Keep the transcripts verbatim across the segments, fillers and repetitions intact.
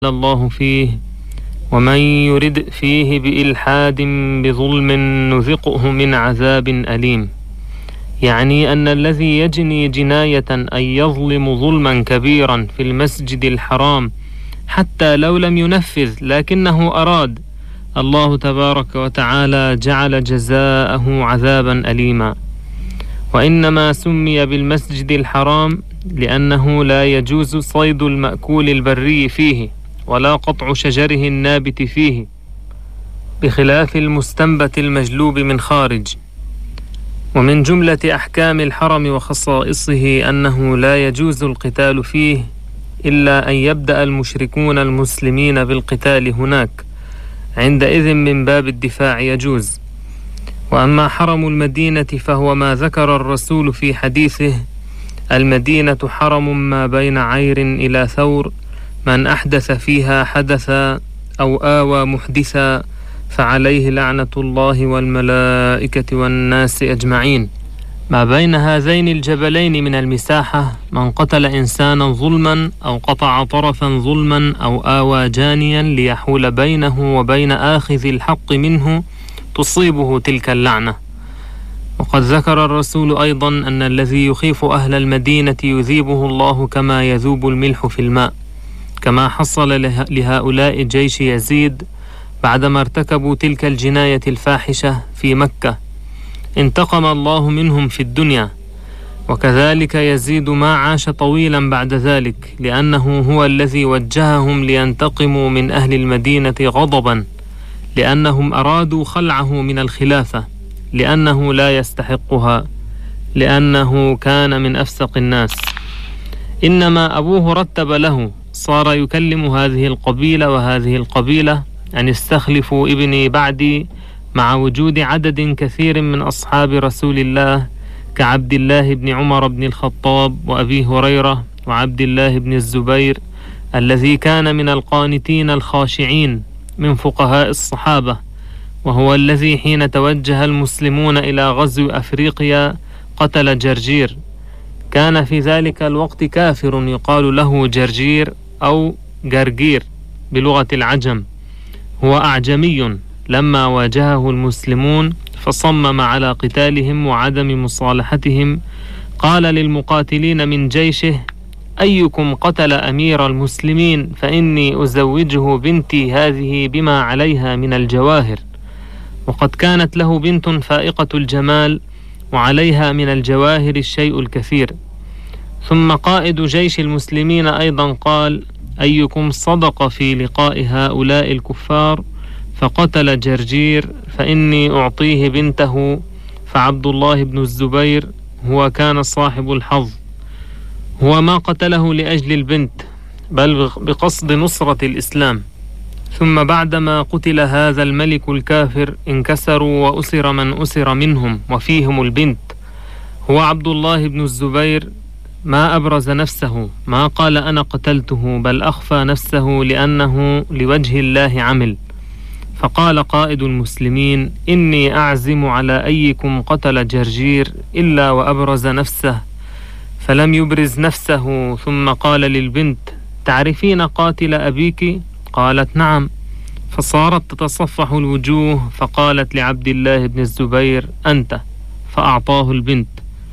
الله فيه ومن يرد فيه بإلحاد بظلم نذقه من عذاب أليم. يعني أن الذي يجني جناية أن يظلم ظلما كبيرا في المسجد الحرام حتى لو لم ينفذ لكنه أراد، الله تبارك وتعالى جعل جزاءه عذابا أليما. وإنما سمي بالمسجد الحرام لأنه لا يجوز صيد المأكول البري فيه ولا قطع شجره النابت فيه، بخلاف المستنبت المجلوب من خارج. ومن جملة أحكام الحرم وخصائصه أنه لا يجوز القتال فيه إلا أن يبدأ المشركون المسلمين بالقتال هناك، عندئذ من باب الدفاع يجوز. وأما حرم المدينة فهو ما ذكر الرسول في حديثه: المدينة حرم ما بين عير إلى ثور، من أحدث فيها حدثا أو آوى محدثا فعليه لعنة الله والملائكة والناس أجمعين. ما بين هذين الجبلين من المساحة من قتل إنسانا ظلما أو قطع طرفا ظلما أو آوى جانيا ليحول بينه وبين آخذ الحق منه تصيبه تلك اللعنة. وقد ذكر الرسول أيضا أن الذي يخيف أهل المدينة يذيبه الله كما يذوب الملح في الماء، كما حصل لهؤلاء جيش يزيد بعدما ارتكبوا تلك الجناية الفاحشة في مكة، انتقم الله منهم في الدنيا. وكذلك يزيد ما عاش طويلا بعد ذلك، لأنه هو الذي وجههم لينتقموا من أهل المدينة غضبا، لأنهم أرادوا خلعه من الخلافة، لأنه لا يستحقها، لأنه كان من أفسق الناس. إنما أبوه رتب له، صار يكلم هذه القبيلة وهذه القبيلة أن استخلفوا ابني بعدي، مع وجود عدد كثير من أصحاب رسول الله كعبد الله بن عمر بن الخطاب وأبي هريرة وعبد الله بن الزبير الذي كان من القانتين الخاشعين من فقهاء الصحابة، وهو الذي حين توجه المسلمون إلى غزو أفريقيا قتل جرجير. كان في ذلك الوقت كافر يقال له جرجير أو جرجير بلغة العجم، هو أعجمي. لما واجهه المسلمون فصمم على قتالهم وعدم مصالحتهم، قال للمقاتلين من جيشه: أيكم قتل أمير المسلمين فإني أزوجه بنتي هذه بما عليها من الجواهر. وقد كانت له بنت فائقة الجمال وعليها من الجواهر الشيء الكثير. ثم قائد جيش المسلمين أيضا قال: أيكم صدق في لقاء هؤلاء الكفار فقتل جرجير فإني أعطيه بنته. فعبد الله بن الزبير هو كان صاحب الحظ، هو ما قتله لأجل البنت بل بقصد نصرة الإسلام. ثم بعدما قتل هذا الملك الكافر انكسروا وأسر من أسر منهم وفيهم البنت. هو عبد الله بن الزبير ما أبرز نفسه، ما قال أنا قتلته، بل أخفى نفسه لأنه لوجه الله عمل. فقال قائد المسلمين: إني أعزم على أيكم قتل جرجير إلا وأبرز نفسه، فلم يبرز نفسه. ثم قال للبنت: تعرفين قاتل أبيك؟ قالت: نعم. فصارت تتصفح الوجوه، فقالت لعبد الله بن الزبير: أنت. فأعطاه البنت.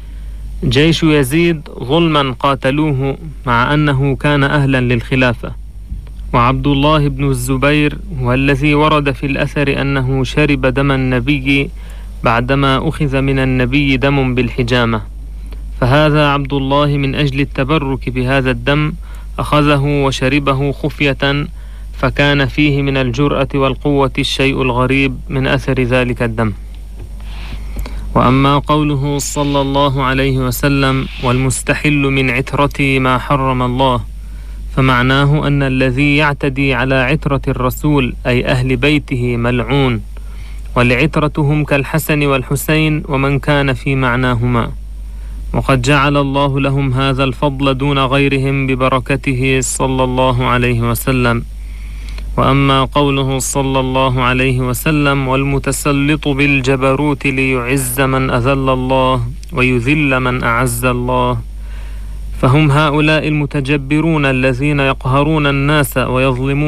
جيش يزيد ظلما قاتلوه مع أنه كان أهلا للخلافة. وعبد الله بن الزبير هو الذي ورد في الأثر أنه شرب دم النبي بعدما أخذ من النبي دم بالحجامة، فهذا عبد الله من أجل التبرك بهذا الدم أخذه وشربه خفية، فكان فيه من الجرأة والقوة الشيء الغريب من أثر ذلك الدم. وأما قوله صلى الله عليه وسلم: والمستحل من عترتي ما حرم الله، فمعناه أن الذي يعتدي على عترة الرسول أي أهل بيته ملعون، والعترة هم كالحسن والحسين ومن كان في معناهما، وقد جعل الله لهم هذا الفضل دون غيرهم ببركته صلى الله عليه وسلم. وأما قوله صلى الله عليه وسلم: والمتسلط بالجبروت ليعز من أذل الله ويذل من أعز الله، فهم هؤلاء المتجبرون الذين يقهرون الناس ويظلمون